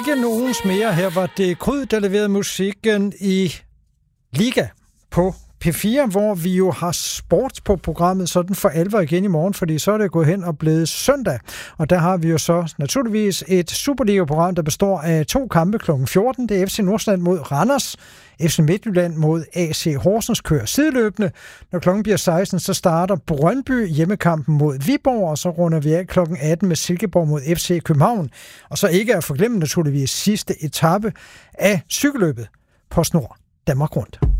Ikke nogens mere. Her var det Kryd, der leverede musikken i Liga på P4, hvor vi jo har sport på programmet sådan for alvor igen i morgen, fordi så er det gået hen og blevet søndag. Og der har vi jo så naturligvis et Superliga-program, der består af 2 kampe kl. 14. Det er FC Nordsjælland mod Randers. FC Midtjylland mod AC Horsens kører sideløbende. Når klokken bliver 16, så starter Brøndby hjemmekampen mod Viborg, og så runder vi af klokken 18 med Silkeborg mod FC København. Og så ikke at forglemme naturligvis sidste etape af cykelløbet på Snor Danmark Rundt.